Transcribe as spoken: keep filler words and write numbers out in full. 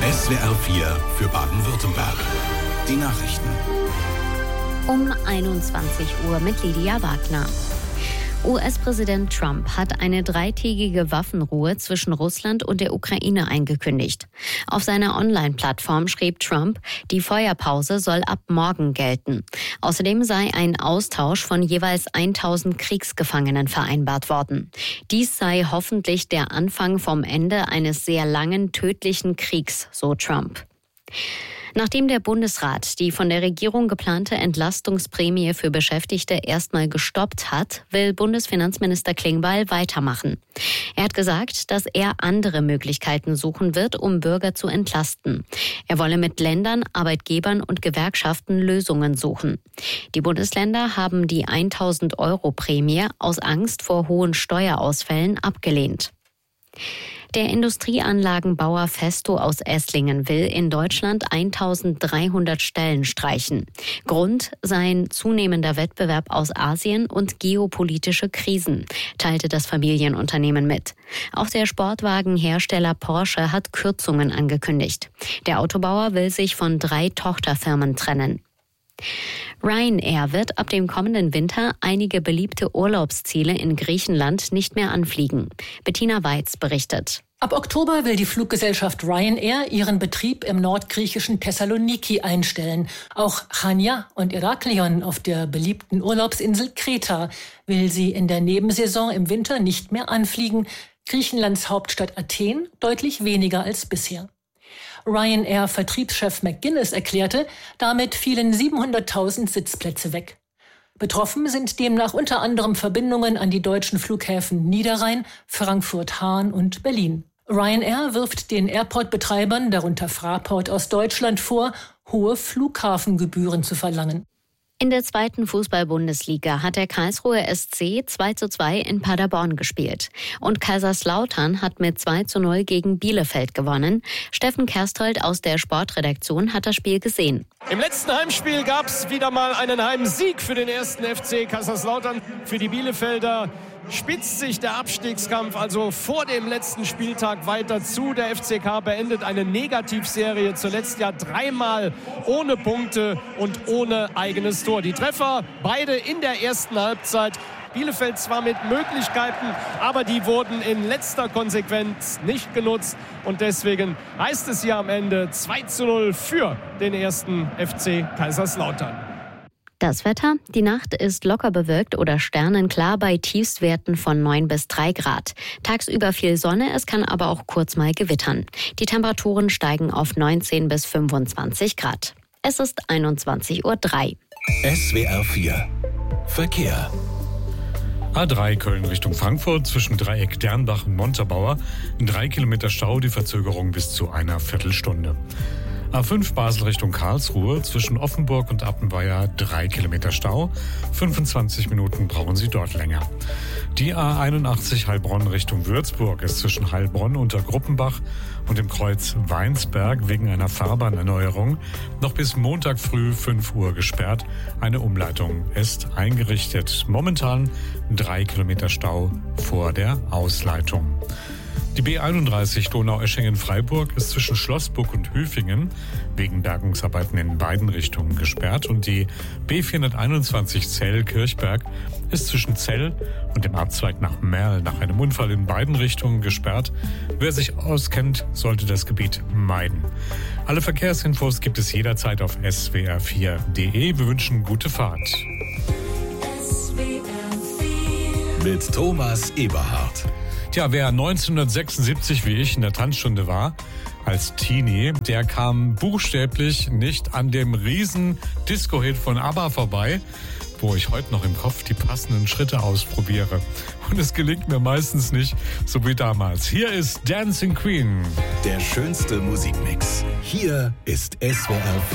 S W R vier für Baden-Württemberg. Die Nachrichten. Um einundzwanzig Uhr mit Lydia Wagner. U S-Präsident Trump hat eine dreitägige Waffenruhe zwischen Russland und der Ukraine eingekündigt. Auf seiner Online-Plattform schrieb Trump, die Feuerpause soll ab morgen gelten. Außerdem sei ein Austausch von jeweils tausend Kriegsgefangenen vereinbart worden. Dies sei hoffentlich der Anfang vom Ende eines sehr langen, tödlichen Kriegs, so Trump. Nachdem der Bundesrat die von der Regierung geplante Entlastungsprämie für Beschäftigte erstmal gestoppt hat, will Bundesfinanzminister Klingbeil weitermachen. Er hat gesagt, dass er andere Möglichkeiten suchen wird, um Bürger zu entlasten. Er wolle mit Ländern, Arbeitgebern und Gewerkschaften Lösungen suchen. Die Bundesländer haben die tausend Euro Prämie aus Angst vor hohen Steuerausfällen abgelehnt. Der Industrieanlagenbauer Festo aus Esslingen will in Deutschland eintausenddreihundert Stellen streichen. Grund seien zunehmender Wettbewerb aus Asien und geopolitische Krisen, teilte das Familienunternehmen mit. Auch der Sportwagenhersteller Porsche hat Kürzungen angekündigt. Der Autobauer will sich von drei Tochterfirmen trennen. Ryanair wird ab dem kommenden Winter einige beliebte Urlaubsziele in Griechenland nicht mehr anfliegen. Bettina Weiz berichtet. Ab Oktober will die Fluggesellschaft Ryanair ihren Betrieb im nordgriechischen Thessaloniki einstellen. Auch Chania und Heraklion auf der beliebten Urlaubsinsel Kreta will sie in der Nebensaison im Winter nicht mehr anfliegen. Griechenlands Hauptstadt Athen deutlich weniger als bisher. Ryanair-Vertriebschef McGuinness erklärte, damit fielen siebenhunderttausend Sitzplätze weg. Betroffen sind demnach unter anderem Verbindungen an die deutschen Flughäfen Niederrhein, Frankfurt-Hahn und Berlin. Ryanair wirft den Airport-Betreibern, darunter Fraport aus Deutschland, vor, hohe Flughafengebühren zu verlangen. In der zweiten Fußball-Bundesliga hat der Karlsruher S C zwei zu zwei in Paderborn gespielt. Und Kaiserslautern hat mit zwei zu null gegen Bielefeld gewonnen. Steffen Kerstold aus der Sportredaktion hat das Spiel gesehen. Im letzten Heimspiel gab es wieder mal einen Heimsieg für den ersten F C Kaiserslautern. Für die Bielefelder spitzt sich der Abstiegskampf also vor dem letzten Spieltag weiter zu. Der F C K beendet eine Negativserie, zuletzt ja dreimal ohne Punkte und ohne eigenes Tor. Die Treffer beide in der ersten Halbzeit. Bielefeld zwar mit Möglichkeiten, aber die wurden in letzter Konsequenz nicht genutzt. Und deswegen heißt es hier am Ende zwei zu null für den ersten F C Kaiserslautern. Das Wetter: Die Nacht ist locker bewölkt oder sternenklar bei Tiefstwerten von neun bis drei Grad. Tagsüber viel Sonne, es kann aber auch kurz mal gewittern. Die Temperaturen steigen auf neunzehn bis fünfundzwanzig Grad. Es ist einundzwanzig Uhr drei. S W R vier Verkehr. A drei Köln Richtung Frankfurt zwischen Dreieck Dernbach und Montabaur. Drei Kilometer Stau, die Verzögerung bis zu einer Viertelstunde. A fünf Basel Richtung Karlsruhe zwischen Offenburg und Appenweier drei Kilometer Stau. fünfundzwanzig Minuten brauchen Sie dort länger. Die A einundachtzig Heilbronn Richtung Würzburg ist zwischen Heilbronn unter Gruppenbach und dem Kreuz Weinsberg wegen einer Fahrbahnerneuerung noch bis Montag früh fünf Uhr gesperrt. Eine Umleitung ist eingerichtet. Momentan drei Kilometer Stau vor der Ausleitung. Die B einunddreißig Donaueschingen-Freiburg ist zwischen Schlossburg und Höfingen wegen Bergungsarbeiten in beiden Richtungen gesperrt und die B vierhunderteinundzwanzig Zell-Kirchberg ist zwischen Zell und dem Abzweig nach Merl nach einem Unfall in beiden Richtungen gesperrt. Wer sich auskennt, sollte das Gebiet meiden. Alle Verkehrsinfos gibt es jederzeit auf S W R vier punkt de. Wir wünschen gute Fahrt. Mit Thomas Eberhardt. Tja, wer neunzehnhundertsechsundsiebzig wie ich in der Tanzstunde war, als Teenie, der kam buchstäblich nicht an dem riesen Disco-Hit von ABBA vorbei, wo ich heute noch im Kopf die passenden Schritte ausprobiere. Und es gelingt mir meistens nicht, so wie damals. Hier ist Dancing Queen. Der schönste Musikmix. Hier ist S W R vier.